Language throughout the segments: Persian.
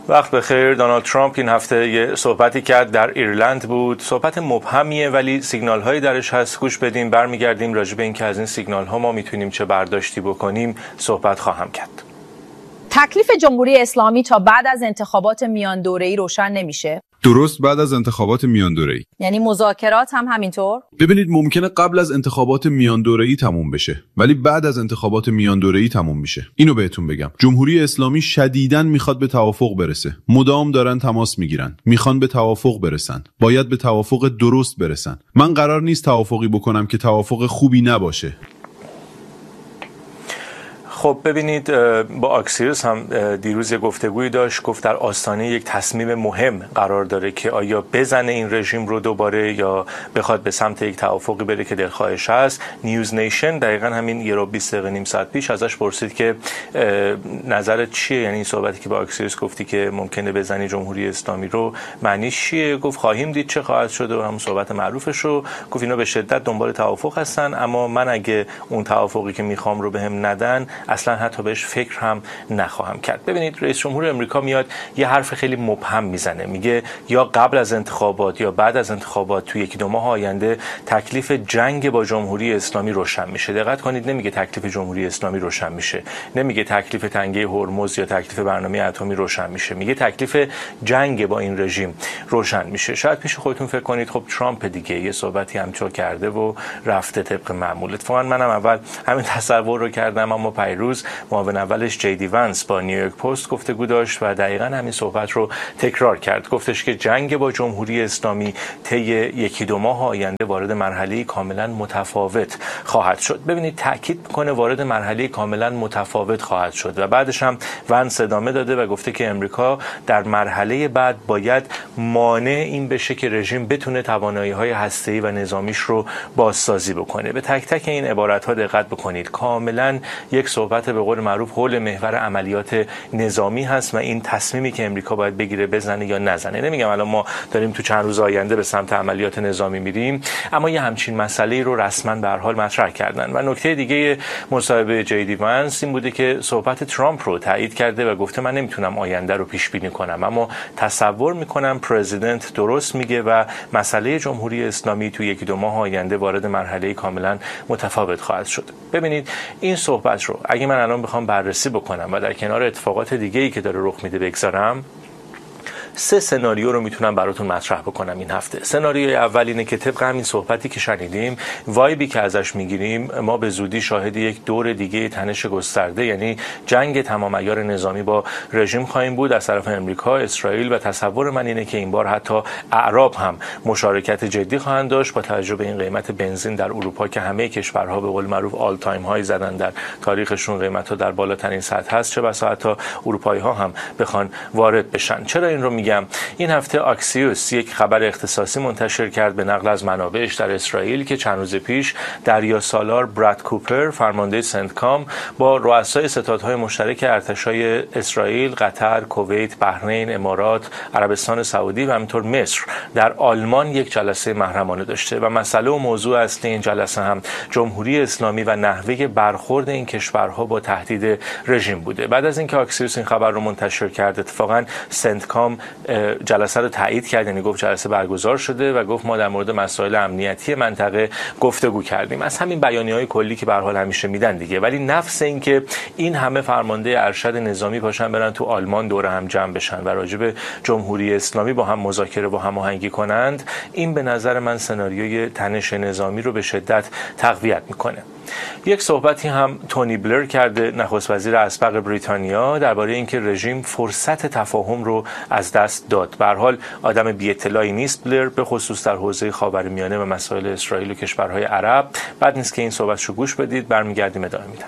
وقت بخیر. دونالد ترامپ این هفته یه صحبتی کرد در ایرلند بود. صحبت مبهمیه ولی سیگنال هایی درش هست. گوش بدیم، برمیگردیم راجع به این که از این سیگنال ها ما میتونیم چه برداشتی بکنیم صحبت خواهم کرد. تکلیف جمهوری اسلامی تا بعد از انتخابات میان دوره‌ای روشن نمیشه. درست بعد از انتخابات میان دوره‌ای. یعنی مذاکرات هم همینطور؟ ببینید ممکنه قبل از انتخابات میان دوره‌ای تموم بشه ولی بعد از انتخابات میان دوره‌ای تموم میشه. اینو بهتون بگم. جمهوری اسلامی شدیداً میخواد به توافق برسه. مدام دارن تماس میگیرن. میخوان به توافق برسن. باید به توافق درست برسن. من قرار نیست توافقی بکنم که توافق خوبی نباشه. خب ببینید، با آکسیوس هم دیروز یه گفتگویی داشت. گفت در آستانه یک تصمیم مهم قرار داره که آیا بزنه این رژیم رو دوباره یا بخواد به سمت یک توافقی بره که دلخواهش هست. نیوز نیشن دقیقاً همین یه رو 20 دقیقه نیم ساعت پیش ازش پرسید که نظرت چیه، یعنی این صحبتی که با آکسیوس گفتی که ممکنه بزنی جمهوری اسلامی رو معنیش چیه؟ گفت خواهیم دید چه خواهد شد و همون صحبت معروفش رو گفت. اینا به شدت دنبال توافق هستن اما من اگه اون توافقی که میخوام رو بهم ندن اصلا حتی بهش فکر هم نخواهم کرد. ببینید رئیس جمهور امریکا میاد یه حرف خیلی مبهم میزنه، میگه یا قبل از انتخابات یا بعد از انتخابات تو یکی دو ماه آینده تکلیف جنگ با جمهوری اسلامی روشن میشه. دقت کنید، نمیگه تکلیف جمهوری اسلامی روشن میشه، نمیگه تکلیف تنگه هرمز یا تکلیف برنامه اتمی روشن میشه، میگه تکلیف جنگ با این رژیم روشن میشه. شاید پیش خودتون فکر کنید خب ترامپ دیگه یه صحبتی همچو کرده و رفته طبق معمول. اتفاقا منم اول همین تصور رو کردم اما پیروز معاون اولش جیدی ونس با نیویورک پست گفتگو داشت و دقیقاً همین صحبت رو تکرار کرد. گفتش که جنگ با جمهوری اسلامی طی یکی دو ماه آینده وارد مرحله کاملا متفاوت خواهد شد. ببینید تاکید میکنه وارد مرحله کاملا متفاوت خواهد شد و بعدش هم ونس ادامه داده و گفته که امریکا در مرحله بعد باید مانع این بشه که رژیم بتونه توانایی‌های هسته‌ای و نظامیش رو بازسازی بکنه. به تک تک این عبارت‌ها دقت بکنید. کاملا یک صحبت به قول معروف حول محور عملیات نظامی هست و این تصمیمی که امریکا باید بگیره بزنه یا نزنه. نمیگم الان ما داریم تو چند روز آینده به سمت عملیات نظامی میریم اما یه همچین مسئله رو رسما به هر حال مطرح کردن. و نکته دیگه مصاحبه جیدی ونس این بوده که صحبت ترامپ رو تایید کرده و گفته من نمیتونم آینده رو پیش بینی کنم اما تصور میکنم پرزیدنت درست میگه و مسئله جمهوری اسلامی تو یکی دو ماه آینده وارد مرحله کاملا متفاوت خواهد شد. ببینید این صحبت رو اگه من الان بخوام بررسی بکنم و در کنار اتفاقات دیگه‌ای که داره رخ میده بگذارم، سه سناریو رو میتونم براتون مطرح بکنم این هفته. سناریوی اول اینه که طبق همین صحبتی که شنیدیم، وایبی که ازش میگیریم، ما به زودی شاهد یک دور دیگه تنش گسترده یعنی جنگ تمام عیار نظامی با رژیم خواهیم بود از طرف امریکا، اسرائیل و تصور من اینه که این بار حتی اعراب هم مشارکت جدی خواهند داشت با توجه به این قیمت بنزین در اروپا که همه کشورها به قول معروف آل تایم های زدن در تاریخشون، قیمت‌ها در بالاترین سطح هست، چه بسا حتی اروپایی‌ها هم بخوان وارد بشن. چرا این رو میگم؟ این هفته آکسیوس یک خبر اختصاصی منتشر کرد به نقل از منابعش در اسرائیل که چند روز پیش دریاسالار براد کوپر فرمانده سنتکام با رؤسای ستادهای مشترک ارتشای اسرائیل، قطر، کویت، بحرین، امارات، عربستان سعودی و همینطور مصر در آلمان یک جلسه محرمانه داشته و مسئله و موضوع اصلی این جلسه هم جمهوری اسلامی و نحوه برخورد این کشورها با تهدید رژیم بوده. بعد از اینکه آکسیوس این خبر رو منتشر کرد، اتفاقا سنتکام جلسه رو تایید کرد، یعنی گفت جلسه برگزار شده و گفت ما در مورد مسائل امنیتی منطقه گفتگو کردیم. از همین بیانیه‌های کلی که به هر حال همیشه میدن دیگه، ولی نفس این که این همه فرمانده ارشد نظامی پاشن برن تو آلمان دور هم جمع بشن و راجع به جمهوری اسلامی با هم مذاکره و هماهنگی کنند، این به نظر من سناریوی تنش نظامی رو به شدت تقویت میکنه. یک صحبتی هم تونی بلر کرده، نخست وزیر اسبق بریتانیا، درباره اینکه رژیم فرصت تفاهم رو از دست داد. به هر حال آدم بی اطلاعی نیست بلر، به خصوص در حوزه خاورمیانه و مسائل اسرائیل و کشورهای عرب. بعد نیست که این صحبتشو گوش بدید، برمیگردیم ادامه میدم.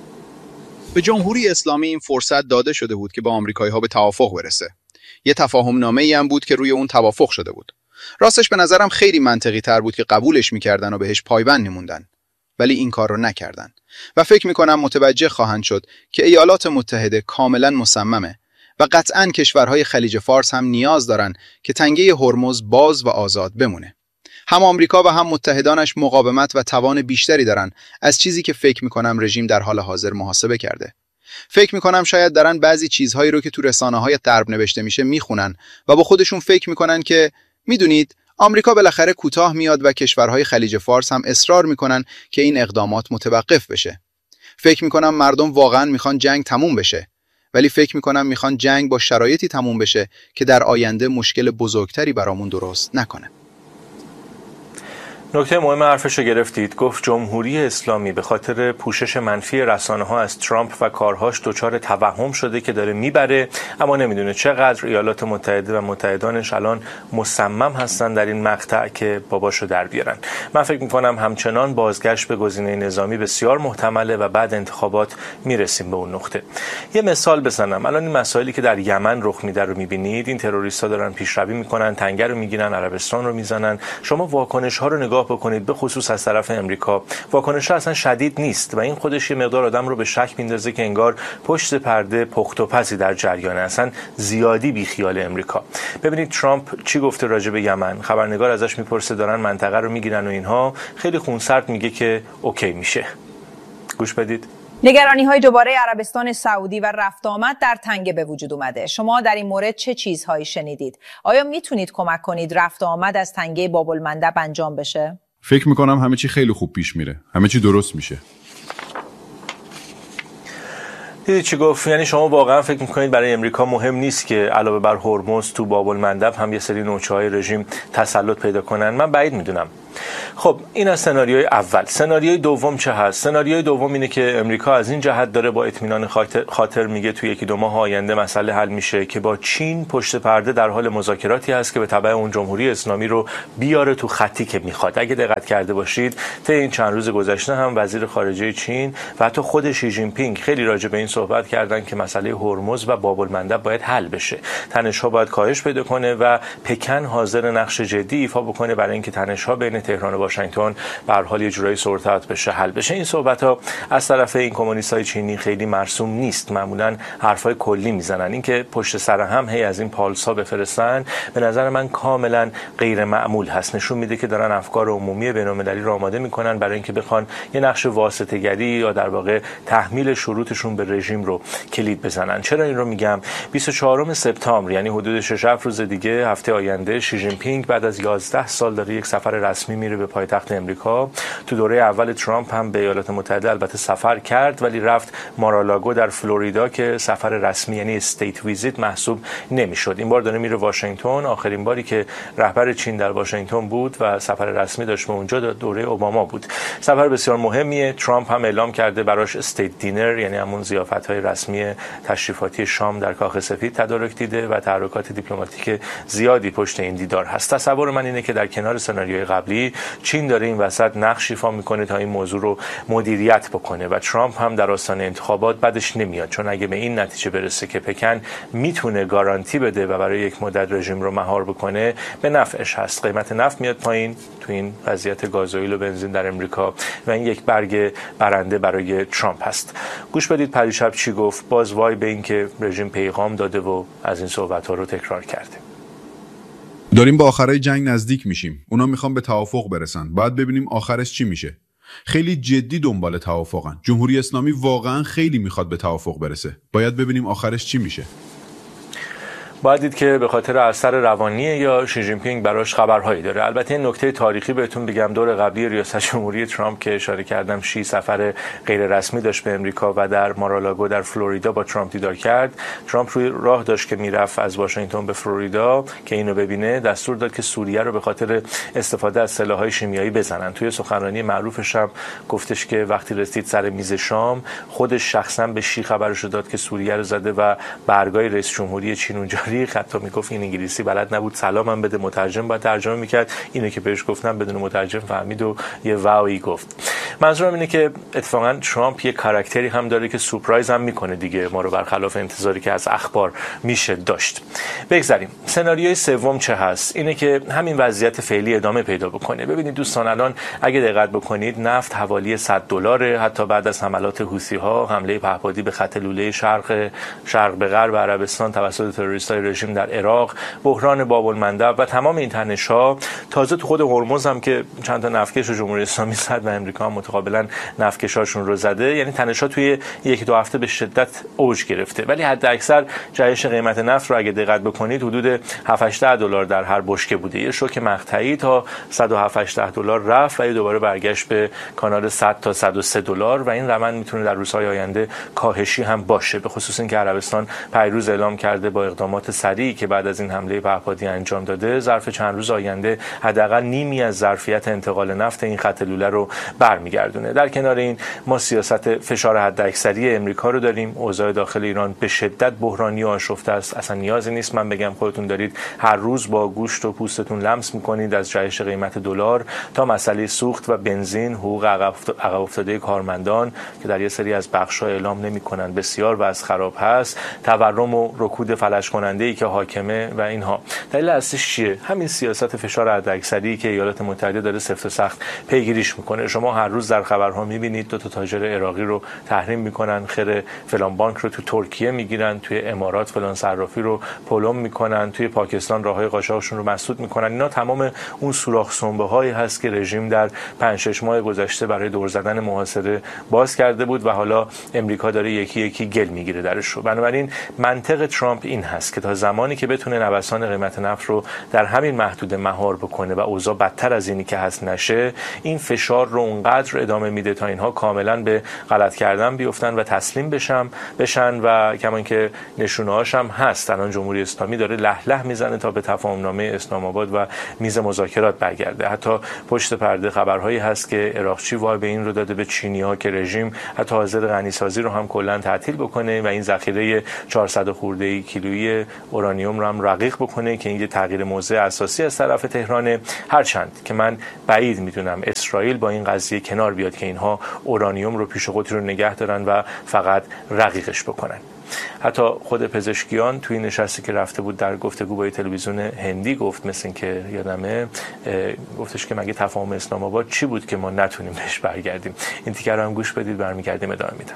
به جمهوری اسلامی این فرصت داده شده بود که با آمریکایی‌ها به توافق برسه. یه تفاهم نامه‌ای هم بود که روی اون توافق شده بود. راستش به نظرم خیلی منطقی تر بود که قبولش می‌کردن و بهش پایبند می‌موندن. ولی این کار رو نکردن و فکر می‌کنم متوجه خواهند شد که ایالات متحده کاملا مصممه و قطعاً کشورهای خلیج فارس هم نیاز دارن که تنگه هرمز باز و آزاد بمونه. هم آمریکا و هم متحدانش مقاومت و توان بیشتری دارن از چیزی که فکر می‌کنم رژیم در حال حاضر محاسبه کرده. فکر میکنم شاید دارن بعضی چیزهایی رو که تو رسانه‌های غرب نوشته میشه میخونن و با خودشون فکر میکنن که میدونید آمریکا بالاخره کوتاه میاد و کشورهای خلیج فارس هم اصرار میکنن که این اقدامات متوقف بشه. فکر میکنم مردم واقعا میخوان جنگ تموم بشه، ولی فکر میکنم میخوان جنگ با شرایطی تموم بشه که در آینده مشکل بزرگتری برامون درست نکنه. نکته مهم حرفش رو گرفتید. گفت جمهوری اسلامی به خاطر پوشش منفی رسانه‌ها از ترامپ و کارهاش دچار توهم شده که داره میبره، اما نمیدونه چقدر ایالات متحده و متحدانش الان مصمم هستن در این مقطع که باباشو در بیارن. من فکر میکنم همچنان بازگشت به گزینه نظامی بسیار محتمله و بعد انتخابات میرسیم به اون نقطه. یه مثال بزنم. الان این مسائلی که در یمن رخ میده رو میبینید. این تروریست‌ها دارن پیشروی میکنن، تنگه رو میگیرن، عربستان رو میزنن. شما واکنش‌ها رو نگاه بکنید، به خصوص از طرف امریکا. واکنش‌ها اصلا شدید نیست و این خودش یه مقدار آدم رو به شک میندازه که انگار پشت پرده پخت و پزی در جریانه، اصلا زیادی بیخیال امریکا. ببینید ترامپ چی گفته راجع به یمن. خبرنگار ازش میپرسه دارن منطقه رو میگیرن و اینها، خیلی خونسرد میگه که اوکی میشه. گوش بدید. نگرانی‌های دوباره عربستان سعودی و رفت آمد در تنگه به وجود اومده. شما در این مورد چه چیزهایی شنیدید؟ آیا میتونید کمک کنید رفت آمد از تنگه باب المندب انجام بشه؟ فکر میکنم همه چی خیلی خوب پیش میره. همه چی درست میشه. دیدی چی گفت؟ یعنی شما واقعا فکر میکنید برای امریکا مهم نیست که علاوه بر هرمز تو باب المندب هم یه سری نوچه‌های رژیم تسلط پیدا کنن؟ من بعید میدونم. خب این از سناریوی اول. سناریوی دوم چه هست؟ سناریوی دوم اینه که امریکا از این جهت داره با اطمینان خاطر میگه توی یکی دو ماه آینده مسئله حل میشه که با چین پشت پرده در حال مذاکراتی هست که به تبع اون جمهوری اسلامی رو بیاره تو خطی که میخواد. اگه دقت کرده باشید تا این چند روز گذشته هم وزیر خارجه چین و حتی خود شی جین پینگ خیلی راجع به این صحبت کردن که مسئله هرمز و باب المندب باید حل بشه. تنش‌ها باید کاهش پیدا کنه و پکن حاضر نقش جدی ایفا بکنه برای اینکه تنش‌ها بین تهران و واشنگتن به هر حال یه جورایی سورت بشه، حل بشه. این صحبت‌ها از طرف این کمونیست‌های چینی خیلی مرسوم نیست. معمولاً حرفای کلی میزنن. اینکه پشت سر هم هی از این پالس‌ها بفرستن به نظر من کاملاً غیر معمول هست. نشون میده که دارن افکار عمومی بین‌المللی رو آماده میکنن برای اینکه بخوان یه نقش واسطه‌گری یا در واقع تحمیل شروطشون به رژیم رو کلید بزنن. چرا این رو میگم؟ 24 سپتامبر یعنی حدود 6 روز دیگه، هفته آینده، شی جین پینگ بعد از 11 سال داره یک سفر رسمی میره به پایتخت امریکا. تو دوره اول ترامپ هم به ایالات متحده البته سفر کرد ولی رفت مارالاگو در فلوریدا که سفر رسمی یعنی استیت ویزیت محسوب نمیشد. این بار داره میره واشنگتن. آخرین باری که رهبر چین در واشنگتن بود و سفر رسمی داشت به اونجا دوره اوباما بود. سفر بسیار مهمیه. ترامپ هم اعلام کرده براش استیت دینر یعنی همون ضیافت‌های رسمی تشریفاتی شام در کاخ سفید تدارک دیده و تحرکات دیپلماتیک زیادی پشت این دیدار هست. تصور من اینه که در کنار سناریوی قبلی چین داره این وسط نقش ایفا میکنه تا این موضوع رو مدیریت بکنه و ترامپ هم در آستانه انتخابات بعدش نمیاد، چون اگه به این نتیجه برسه که پکن میتونه گارانتی بده و برای یک مدت رژیم رو مهار بکنه به نفعش هست. قیمت نفت میاد پایین تو این وضعیت گازوئیل و بنزین در امریکا و این یک برگ برنده برای ترامپ هست. گوش بدید پریشب چی گفت. باز وای به این که رژیم پیغام داده و از این صحبت‌ها رو تکرار کرده. داریم به آخرای جنگ نزدیک میشیم. اونا میخوان به توافق برسن. باید ببینیم آخرش چی میشه. خیلی جدی دنبال توافقن. جمهوری اسلامی واقعا خیلی میخواد به توافق برسه. باید ببینیم آخرش چی میشه. باید دید که به خاطر اثر روانیه یا شی جین پینگ براش خبرهایی داره. البته این نکته تاریخی بهتون بگم، دور قبلی ریاست جمهوری ترامپ که اشاره کردم شی سفر غیر رسمی داشت به امریکا و در مارالاگو در فلوریدا با ترامپ دیدار کرد. ترامپ روی راه داشت که میرفت از واشنگتن به فلوریدا که اینو ببینه، دستور داد که سوریه رو به خاطر استفاده از سلاح‌های شیمیایی بزنن. توی سخنرانی معروفش هم گفتش که وقتی رسید سر میز شام خودش شخصا به شی خبرش داد که سوریه رو زده و برگای رئیس جمهوری چین اونجا حتی میگفت این انگلیسی بلد نبود سلامم بده، مترجم باید ترجمه میکرد. اینو که بهش گفتم بدون مترجم فهمید و یه واوی گفت. منظورم اینه که اتفاقا ترامپ یه کاراکتری هم داره که سورپرایز هم میکنه دیگه، ما رو برخلاف انتظاری که از اخبار میشه داشت. بگذاریم. سناریوی سوم چه هست؟ اینه که همین وضعیت فعلی ادامه پیدا بکنه. ببینید دوستان، الان اگه دقت بکنید نفت حوالی $100، حتی بعد از حملات حوثی ها، حمله پهپادی به خط لوله شرق به غرب عربستان توسط تروریست رؤسای رژیم در عراق، بحران باب المندب و تمام این تنش‌ها، تازه تو خود هرمز هم که چند تا نفتکش جمهوری اسلامی زد و امریکا هم متقابلا نفتکشاشون رو زده، یعنی تنش‌ها توی یک دو هفته به شدت اوج گرفته. ولی حد اکثر جهش قیمت نفت رو اگه دقت بکنید حدود 7-8 دلار در هر بشکه بوده. یه شوک مقطعی تا 107-8 دلار رفت و دوباره برگشت به کانال 100 تا 103 دلار و این روند میتونه در روزهای آینده کاهشی هم باشه، به خصوص اینکه عربستان پیروز اعلام کرده با اقدامات سریعی که بعد از این حمله پهپادی انجام داده ظرف چند روز آینده حداقل نیمی از ظرفیت انتقال نفت این خط لوله رو برمیگردونه. در کنار این ما سیاست فشار حداکثری امریکا رو داریم. اوضاع داخل ایران به شدت بحرانی و آشفته است. اصلا نیازی نیست من بگم، خودتون دارید هر روز با گوشت و پوستتون لمس میکنید، از جهش قیمت دلار تا مسئله سوخت و بنزین، حقوق عقب افتاده کارمندان که در یه سری از بخش‌ها اعلام نمی‌کنن بسیار وضع خراب هست، تورم و رکود فلج کننده‌ای که حاکمه و اینها. دلیل اصلیش چیه؟ همین سیاست فشار حداکثری که ایالات متحده داره سفت و سخت پیگیریش میکنه. شما هر روز در خبرها میبینید 2 تاجر عراقی رو تحریم میکنن، خیر فلان بانک رو تو ترکیه میگیرن، توی امارات فلان صرافی رو پلم میکنن، توی پاکستان راههای قاچاقشون رو مسدود میکنن. اینا تمام اون سوراخ سنبه‌هایی هست که رژیم در 5-6 ماه گذشته برای دور زدن محاصره باز کرده بود و حالا امریکا داره یکی یکی گل میگیره درش رو. بنابراین منطق ترامپ این هست که تا زمانی که بتونه نوسان قیمت نفت رو در همین محدوده مهار بکنه و اوضاع بدتر از اینی که هست نشه، این فشار رو اونقدر ادامه میده تا اینها کاملا به غلط کردن بیفتن و تسلیم بشن و کمان که نشونه‌هاش هم هست. الان جمهوری اسلامی داره لهله میزنه تا به تفاهمنامه اسلام آباد و میز مذاکرات برگرده. حتی پشت پرده خبرهایی هست که عراقچی وای به این رو داده به چینی‌ها که رژیم حتی حاضر غنیسازی رو هم کلا تعطیل بکنه و این ذخیره 400 خورده کیلویی اورانیوم رو هم رقیق بکنه که این یه تغییر موضع اساسی از طرف تهران. هرچند که من بعید میدونم اسرائیل با این قضیه کنار بیاد که اینها اورانیوم رو پیش خودشون رو نگه دارن و فقط رقیقش بکنن. حتی خود پزشکیان توی نشستی که رفته بود در گفتگو با تلویزیون هندی گفت، مثل اینکه یادمه گفتش که مگه تفاهم اسلام آباد چی بود که ما نتونیم بهش برگردیم. این تیکر رو هم گوش بدید، برمیگردیم ادامه میدم.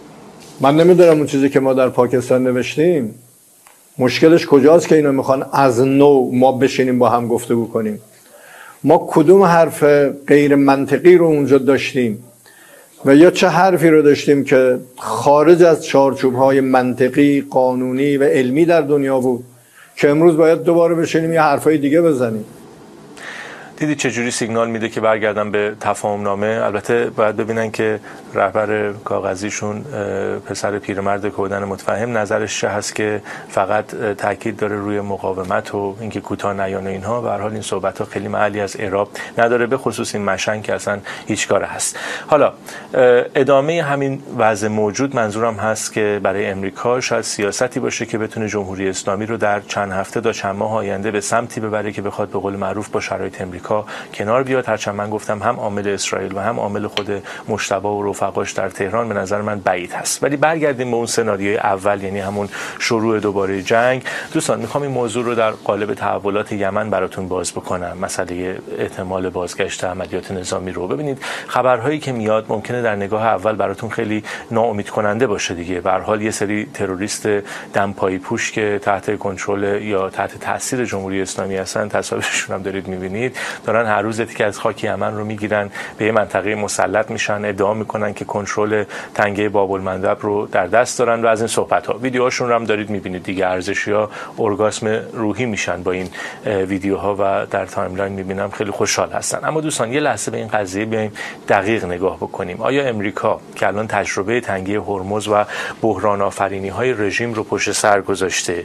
من نمیدونم اون چیزی که ما در پاکستان نوشتیم مشکلش کجاست که اینا میخوان از نو ما بشینیم با هم گفتگو کنیم. ما کدوم حرف غیر منطقی رو اونجا داشتیم و یا چه حرفی رو داشتیم که خارج از چارچوب‌های منطقی، قانونی و علمی در دنیا بود که امروز باید دوباره بشینیم یه حرفای دیگه بزنیم. دیدید چجوری سیگنال میده که برگردن به تفاهم نامه؟ البته باید ببینن که رهبر کاغذیشون پسر پیرمرد کودن متفهم نظرش چه هست که فقط تاکید داره روی مقاومت و اینکه کوتاه نیان و اینها. به هر حال این صحبت ها خیلی محلی از اعراب نداره، به خصوص این مشن که اصلا هیچ کاره هست. حالا ادامه همین وضع موجود منظورم هست که برای امریکا شاید سیاستی باشه که بتونه جمهوری اسلامی رو در چند هفته تا چند ماه آینده به سمتی ببره که بخواد به قول معروف با شرایط امریکا کنار بیاد. هرچند من گفتم هم عامل اسرائیل و هم عامل خود مجتبی و رفقاش در تهران به نظر من بعید هست. ولی برگردیم به اون سناریوی اول، یعنی همون شروع دوباره جنگ. دوستان میخوام این موضوع رو در قالب تحولات یمن براتون باز بکنم، مسئله احتمال بازگشت عملیات نظامی رو. ببینید خبرهایی که میاد ممکنه در نگاه اول براتون خیلی ناامید کننده باشه دیگه. به هر حال یه سری تروریست دمپایی پوش که تحت کنترل یا تحت تاثیر جمهوری اسلامی هستن، تصاویرشون هم دارید میبینید، دارن هر روز که از خاک یمن رو میگیرن به یه منطقه مسلط میشن، ادعا میکنن که کنترل تنگه باب المندب رو در دست دارن و از این صحبت ها. ویدیوهاشون رو هم دارید میبینید دیگه. ارزشی‌ها ارگاسم روحی میشن با این ویدیوها و در تایملاین میبینم خیلی خوشحال هستن. اما دوستان یه لحظه به این قضیه بیایم دقیق نگاه بکنیم. آیا امریکا که الان تجربه تنگه هرمز و بحران آفرینی‌های رژیم رو پشت سر گذاشته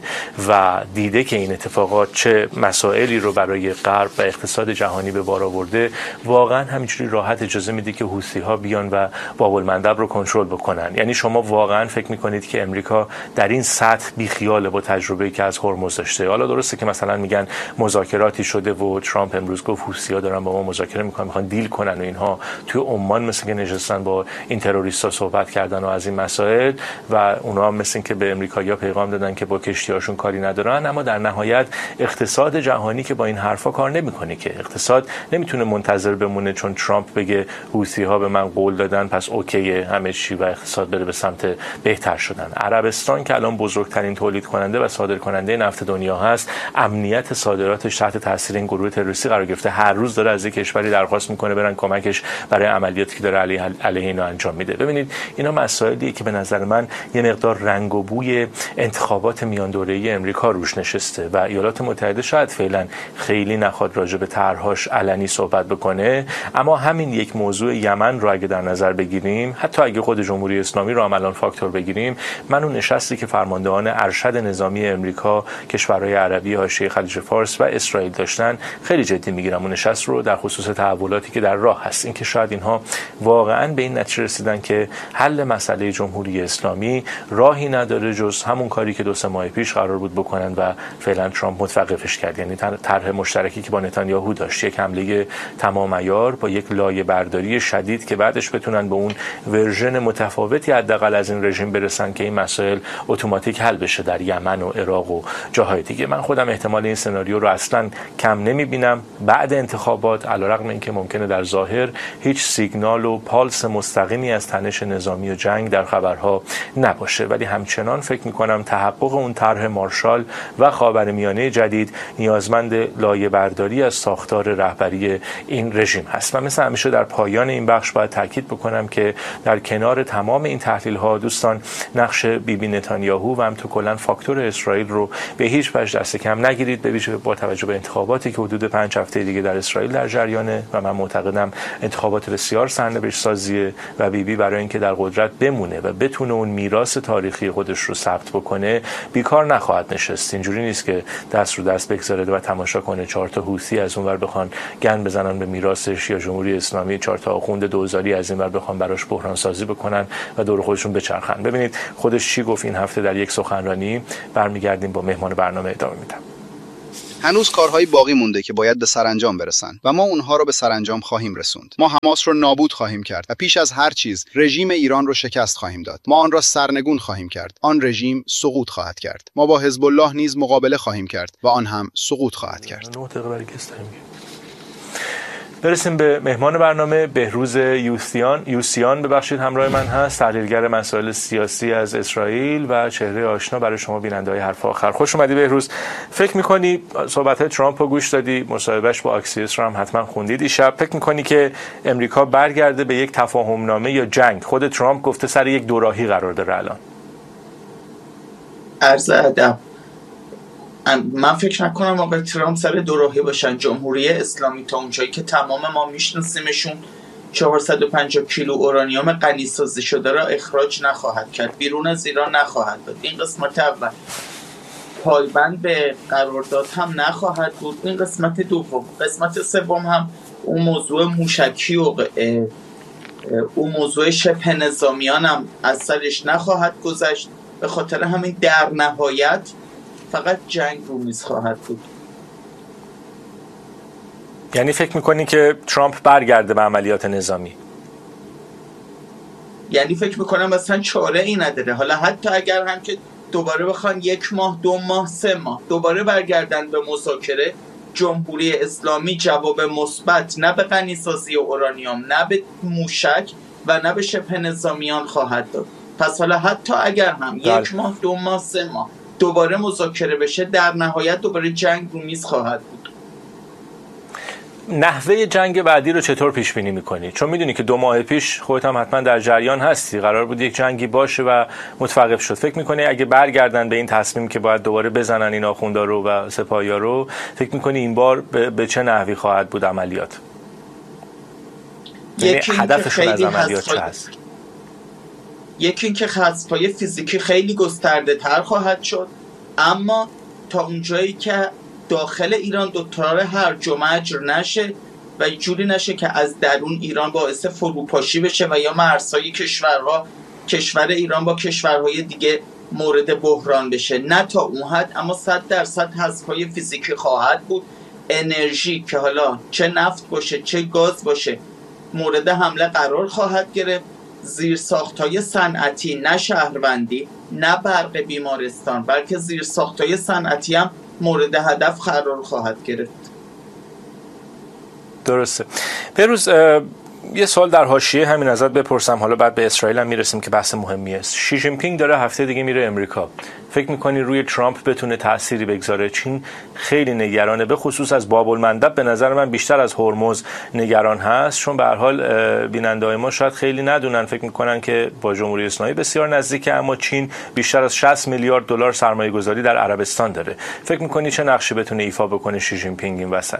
و دیده که این اتفاقات چه مسائلی رو برای غرب و اقتصاد جهانی به بار آورده، واقعا همینجوری راحت اجازه میده که حوثی‌ها بیان و باب المندب رو کنترل بکنن؟ یعنی شما واقعا فکر میکنید که امریکا در این سطح بیخیاله با تجربه‌ای که از هرمز داشته؟ حالا درسته که مثلا میگن مذاکراتی شده و ترامپ امروز گفت حوثی‌ها دارن با ما مذاکره میکنن، میخوان دیل کنن و اینها. توی عمان مثلا که نشستن با این تروریستا صحبت کردن و از این مسائل و اونها هم مثلا که به امریکایی‌ها پیغام دادن که با کشتی‌هاشون کاری ندارن. اما در نهایت اقتصاد جهانی که با این حرفا کار نمیکنه که اقتصاد نمیتونه منتظر بمونه چون ترامپ بگه حوثی‌ها به من قول دادن پس اوکیه همه چی و اقتصاد بره به سمت بهتر شدن. عربستان که الان بزرگترین تولید کننده و صادر کننده نفت دنیا هست، امنیت صادراتش تحت تاثیر این گروه تروریستی قرار گرفته. هر روز داره از یک کشوری درخواست میکنه برن کمکش برای عملیاتی که داره علیه اینا انجام میده. ببینید اینا مسائلیه که به نظر من یه مقدار رنگ و بوی انتخابات میان دوره‌ای امریکا روش نشسته و ایالات متحده شاید فعلا خیلی نخواد راجع به طرح‌هاش علنی صحبت بکنه، اما همین یک موضوع یمن رو اگه در نظر بگیریم، حتی اگه خود جمهوری اسلامی رو هم الان فاکتور بگیریم، من اون نشستی که فرماندهان ارشد نظامی امریکا، کشورهای عربی، حاشیه خلیج فارس و اسرائیل داشتن خیلی جدی میگیرم اون نشست رو در خصوص تحولاتی که در راه هست. اینکه شاید اینها واقعا به این نتیجه رسیدن که حل مسئله جمهوری اسلامی راهی نداره جز همون کاری که 2-3 ماه پیش قرار بود بکنن و فعلا ترامپ متوقفش کرد، یعنی طرح مشترکی که با نتانیاهو داشت، یک حمله تمام عیار با یک لایه برداری شدید که بعدش بتونن به اون ورژن متفاوتی حداقل از این رژیم برسن که این مسائل اتوماتیک حل بشه در یمن و عراق و جاهای دیگه. من خودم احتمال این سناریو رو اصلا کم نمیبینم بعد انتخابات، علیرغم اینکه ممکنه در ظاهر هیچ سیگنال و پالس مستقیمی از تنش نظامی و جنگ در خبرها نباشه، ولی همچنان فکر میکنم تحقق اون طرح مارشال و خاورمیانه جدید نیازمند لایه برداری از ساختار رهبری این رژیم هست. و مثل همیشه در پایان این بخش باید تاکید بکنم که در کنار تمام این تحلیل ها دوستان، نقش بیبی نتانیاهو و هم تو کلا فاکتور اسرائیل رو به هیچ وجه دست کم نگیرید، به ویژه با توجه به انتخاباتی که حدود 5 هفته دیگه در اسرائیل در جریانه و من معتقدم انتخابات بسیار سرنوشت سازیه و بیبی برای اینکه در قدرت بمونه و بتونه اون میراث تاریخی خودش رو ثبت بکنه بیکار نخواهد نشست. اینجوری نیست که دست رو دست بگذاره و تماشا کنه 4 تا حوثی از اونور بخوان گند بزنن به میراثش یا جمهوری اسلامی 4 تا آخوند دوزاری از اینور بخوان براش بحران سازی بکنن و دور خودشون بچرخن. ببینید خودش چی گفت این هفته در یک سخنرانی. برمیگردیم با مهمان برنامه ادامه میدم. هنوز کارهایی باقی مونده که باید به سرانجام برسن و ما اونها رو به سرانجام خواهیم رسوند. ما حماس رو نابود خواهیم کرد و پیش از هر چیز رژیم ایران رو شکست خواهیم داد. ما آن را سرنگون خواهیم کرد. آن رژیم سقوط خواهد کرد. ما با حزب الله نیز مقابله خواهیم کرد و آن هم سقوط خواهد کرد. برسیم به مهمان برنامه. بهروز یوسیان ببخشید همراه من هست، تحلیلگر مسائل سیاسی از اسرائیل و چهره آشنا برای شما بیننده‌های حرف آخر. خوش اومدی بهروز. فکر می‌کنی صحبت‌های ترامپ رو گوش دادی، مصاحبهش با آکسیوس رو هم حتما خوندید دیشب، فکر می‌کنی که امریکا برگرده به یک تفاهم‌نامه یا جنگ؟ خود ترامپ گفته سر یک دوراهی قرار داره الان. عرض ادب، من فکر نکنم آقای ترامپ سر دوراهی باشن. جمهوری اسلامی تا اونجایی که تمام ما میشناسیمشون 450 کیلو اورانیوم غنی‌سازی شده را اخراج نخواهد کرد، بیرون از ایران نخواهد داد. این قسمت اول. پایبند به قرارداد هم نخواهد بود. این قسمت دوم. قسمت سوم هم اون موضوع موشکی و اون موضوع شبه نظامیان هم از سرش نخواهد گذشت. به خاطر همین در نهایت فقط جنگ رو میز خواهد بود. یعنی فکر میکنی که ترامپ برگرده به عملیات نظامی؟ یعنی فکر میکنم مثلا چاره ای نداره. حالا حتی اگر هم که دوباره بخوان 1 ماه 2 ماه 3 ماه دوباره برگردن به مذاکره، جمهوری اسلامی جواب مثبت نه به غنی‌سازی اورانیوم، نه به موشک و نه به شبه نظامیان خواهد داد. پس حالا حتی اگر هم 1 ماه 2 ماه 3 ماه دوباره مذاکره بشه، در نهایت دوباره جنگ رو میز خواهد بود. نحوه جنگ بعدی رو چطور پیش بینی میکنی؟ چون میدونی که 2 ماه پیش خودت هم حتما در جریان هستی، قرار بود یک جنگی باشه و متوقف شد. فکر میکنی اگه برگردن به این تصمیم که باید دوباره بزنن این آخوندا رو و سپاهیا رو، فکر میکنی این بار به چه نحوی خواهد بود عملیات؟ یعنی هدفشون از عملیات چه هست؟ یکی اینکه حذف‌های فیزیکی خیلی گسترده تر خواهد شد، اما تا اونجایی که داخل ایران دوتار هرج و مجر نشه و جوری نشه که از درون ایران باعث فروپاشی بشه و یا مرزهای کشور ایران با کشورهای دیگه مورد بحران بشه. نه تا اون حد، اما 100% حذف‌های فیزیکی خواهد بود. انرژی که حالا چه نفت باشه چه گاز باشه مورد حمله قرار خواهد گرفت. زیرساخت‌های صنعتی، نه شهروندی، نه برق بیمارستان، بلکه زیرساخت‌های صنعتی هم مورد هدف قرار خواهد گرفت. درسته. بهروز یه سوال در حاشیه همین ازت بپرسم، حالا بعد به اسرائیل هم میرسیم که بحث مهمی است. شی جین پینگ داره هفته دیگه میره امریکا. فکر میکنی روی ترامپ بتونه تأثیری بگذاره؟ چین خیلی نگرانه، به خصوص از باب المندب به نظر من بیشتر از هرمز نگران هست، چون به هر حال بیننده‌های ما شاید خیلی ندونن، فکر میکنن که با جمهوری اسلامی بسیار نزدیکه، اما چین بیشتر از 60 میلیارد دلار سرمایه گذاری در عربستان داره. فکر میکنی چه نقشی بتونه ایفا بکنه شی جین پینگ این وسط؟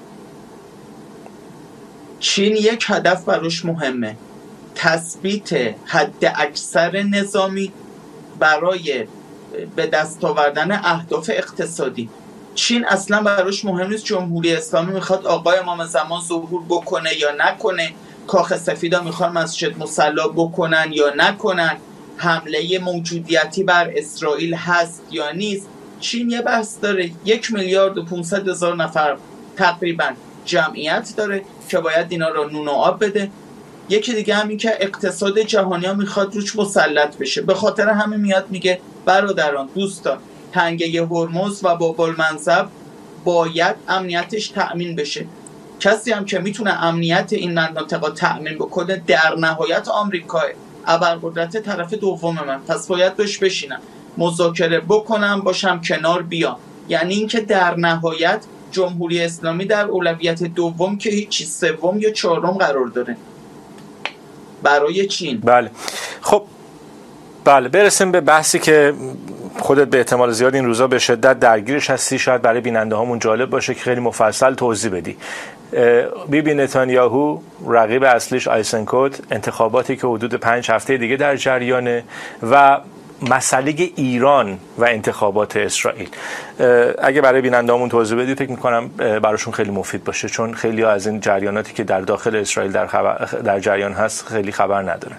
چین یک هدف براش مهمه، تثبیت حد اکثر نظامی برای به دست آوردن اهداف اقتصادی. چین اصلا براش مهم نیست جمهوری اسلامی میخواد آقای امام زمان ظهور بکنه یا نکنه، کاخ سفیدا میخواد مسجد مصلی بکنن یا نکنن، حمله موجودیتی بر اسرائیل هست یا نیست. چین یه بحث داره، 1,500,000 نفر تقریبا جمعیت داره که باید اینا رو نون و آب بده. یکی دیگه همین که اقتصاد جهانی ها میخواد روش مسلط بشه، به خاطر همین میاد میگه برادران دوستان تنگه هرمز و باب المنزب باید امنیتش تأمین بشه. کسی هم که میتونه امنیت این مناطق تأمین بکنه در نهایت آمریکا، ابرقدرت طرف دوم من، پس باید بهش بشینم مذاکره بکنم باشم کنار بیام. یعنی اینکه در نهایت جمهوری اسلامی در اولویت دوم که هیچی، سوم یا چهارم قرار داره برای چین. بله خب بله، برسیم به بحثی که خودت به احتمال زیاد این روزا به شدت درگیرش هستی، شاید برای بیننده هامون جالب باشه که خیلی مفصل توضیح بدی. بیبی نتانیاهو، رقیب اصلیش آیسنکوت، انتخاباتی که حدود 5 هفته دیگه در جریانه و مسئله ایران و انتخابات اسرائیل. اگه برای بیننده‌هامون توضیح بدید فکر می‌کنم براشون خیلی مفید باشه، چون خیلی ها از این جریاناتی که در داخل اسرائیل در جریان هست خیلی خبر ندارن.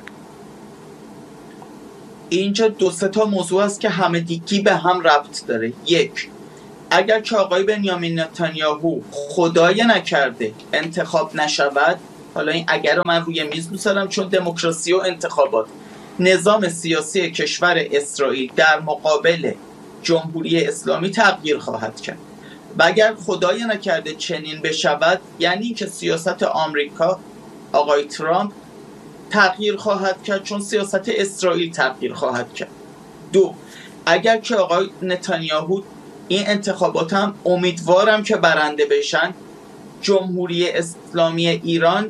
اینجا 2-3 تا موضوع است که همگی به هم ربط داره. یک، اگر که آقای بنیامین نتانیاهو خدای نکرده انتخاب نشود، حالا این اگر رو من روی میز می‌ذارم چون دموکراسی و انتخابات، نظام سیاسی کشور اسرائیل در مقابل جمهوری اسلامی تغییر خواهد کرد و اگر خدای نکرده چنین بشود یعنی که سیاست آمریکا، آقای ترامپ تغییر خواهد کرد، چون سیاست اسرائیل تغییر خواهد کرد. 2، اگر که آقای نتانیاهو این انتخابات هم امیدوارم که برنده بشن، جمهوری اسلامی ایران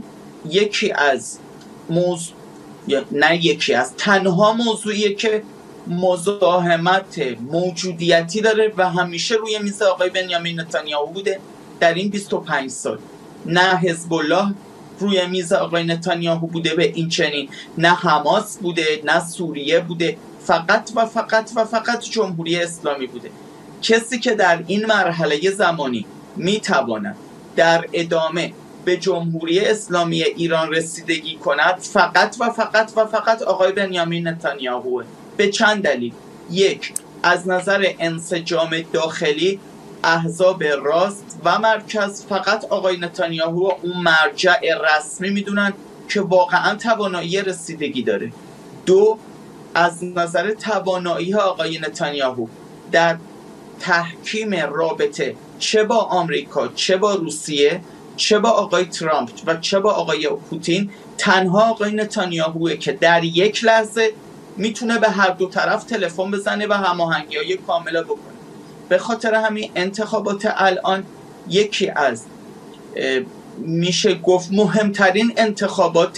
تنها موضوعیه که مزاحمت موجودیتی داره و همیشه روی میز آقای بنیامین نتانیاهو بوده در این 25 سال. نه حزب الله روی میز آقای نتانیاهو بوده به این چنین، نه حماس بوده، نه سوریه بوده، فقط جمهوری اسلامی بوده. کسی که در این مرحله زمانی میتواند در ادامه به جمهوری اسلامی ایران رسیدگی کند فقط آقای بنیامین نتانیاهوه. به چند دلیل. 1، از نظر انسجام داخلی احزاب راست و مرکز فقط آقای نتانیاهو اون مرجع رسمی میدونن که واقعا توانایی رسیدگی داره. 2، از نظر توانایی آقای نتانیاهو در تحکیم رابطه چه با آمریکا، چه با روسیه، چه با آقای ترامپ و چه با آقای پوتین، تنها آقای نتانیاهوه که در یک لحظه میتونه به هر دو طرف تلفن بزنه و هماهنگی‌های کاملا بکنه. به خاطر همین انتخابات الان یکی از میشه گفت مهمترین انتخابات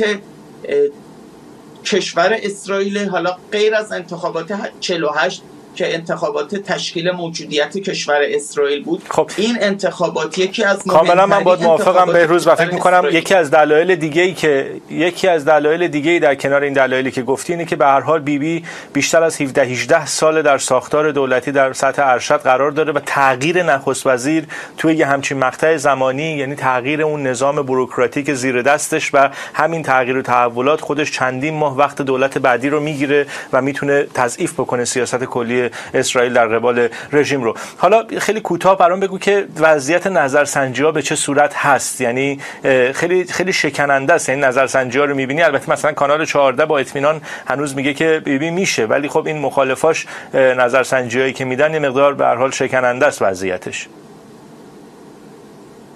کشور اسرائیل، حالا غیر از انتخابات 48 که انتخابات تشکیل موجودیت کشور اسرائیل بود. خب این انتخابات یکی از کاملا من باید موافقم بهروز و فکر می‌کنم یکی از دلایل دیگه‌ای در کنار این دلایلی که گفتی اینه که به هر حال بیبی بیشتر از 17-18 سال در ساختار دولتی در سطح ارشد قرار داره و تغییر نخست وزیر توی یه همچین مقطع زمانی، یعنی تغییر اون نظام بوروکراتیک زیر دستش و همین تغییر و تحولات خودش چندین ماه وقت دولت بعدی رو میگیره و میتونه تضعیف بکنه سیاست کلی اسرائیل در قبال رژیم رو. حالا خیلی کوتاه برام بگو که وضعیت نظرسنجی‌ها به چه صورت هست، یعنی خیلی شکننده است. این نظرسنجی‌ها رو می‌بینی، البته مثلا کانال 14 با اطمینان هنوز میگه که بیبی میشه، ولی خب این مخالفاش نظرسنجی‌هایی که میدن یه مقدار به هر حال شکننده است وضعیتش.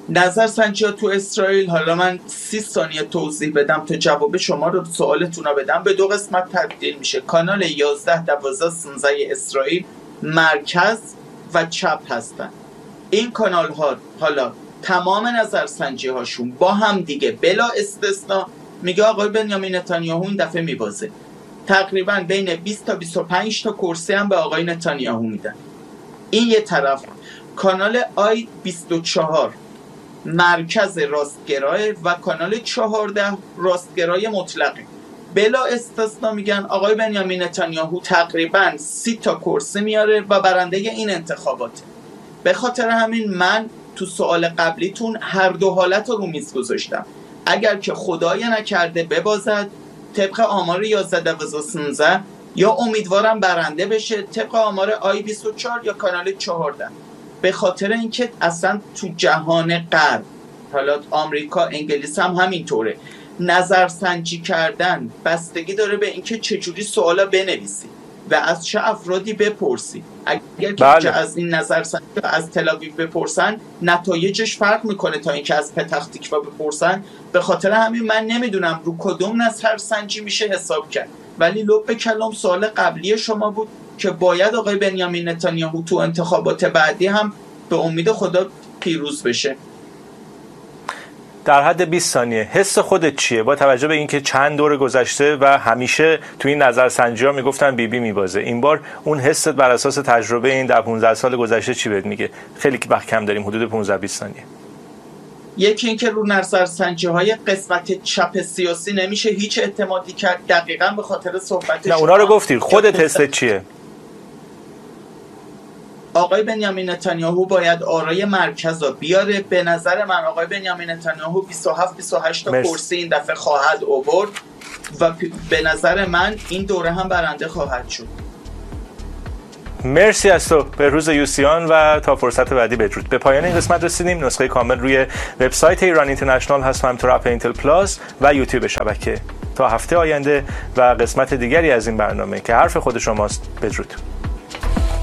نظرسنجی‌ها تو اسرائیل، حالا من 30 ثانیه توضیح بدم تا جواب شما رو سوالتون رو بدم، به 2 قسمت تبدیل میشه. کانال 11 12 13 اسرائیل مرکز و چپ هستن. این کانال ها حالا تمام نظرسنجی هاشون با هم دیگه بلا استثنا میگه آقای بنیامین نتانیاهو این دفعه میبازه. تقریبا بین 20 تا 25 تا کرسی هم به آقای نتانیاهو میدن. این یه طرف. کانال آی 24 مرکز راستگراه و کانال 14 راستگرای مطلقه. بلا استثنا میگن آقای بنیامین نتانیاهو تقریبا 30 تا کرسی میاره و برنده این انتخاباته. به خاطر همین من تو سوال قبلیتون هر دو حالت رو میز گذاشتم. اگر که خدای نکرده ببازد طبق آمار 11 12 13 یا امیدوارم برنده بشه طبق آمار آی 24 یا کانال 14. به خاطر اینکه اصلا تو جهان غرب، حالا آمریکا، انگلیس هم همینطوره، نظرسنجی کردن بستگی داره به اینکه چجوری سوالا بنویسی و از چه افرادی بپرسی. اگر که از این نظرسنجی از تل‌آویو بپرسن نتایجش فرق میکنه تا اینکه از پتح تکوا بپرسن. به خاطر همین من نمیدونم رو کدوم نظرسنجی میشه حساب کرد. ولی لب کلام سوال قبلی شما بود که باید آقای بنیامین نتانیاهو تو انتخابات بعدی هم به امید خدا پیروز بشه. در حد 20 ثانیه حس خودت چیه با توجه به اینکه چند دور گذشته و همیشه تو این نظرسنجی‌ها میگفتن بیبی میبازه، این بار اون حست بر اساس تجربه این در 15 سال گذشته چی بهت میگه؟ خیلی وقت کم داریم، حدود 15 20 ثانیه. یکی اینکه رو نظرسنجی‌های قسمت چپ سیاسی نمیشه هیچ اعتمادی کرد، دقیقاً به خاطر صحبت نه اونا رو گفتی، خودت حست چیه؟ آقای بنیامین نتانیاهو باید آرای مرکز رو بیاره. به نظر من آقای بنیامین نتانیاهو 27-28 تا کرسی این دفعه خواهد آورد و به نظر من این دوره هم برنده خواهد شد. مرسی از تو به روز یوسیان و تا فرصت بعدی بدرود. به پایان این قسمت رسیدیم. نسخه کامل روی وبسایت ایران اینترنشنال هست و همینطور اپ اینتل پلاس و یوتیوب شبکه. تا هفته آینده و قسمت دیگری از این برنامه که حرف خود شماست، بدرود.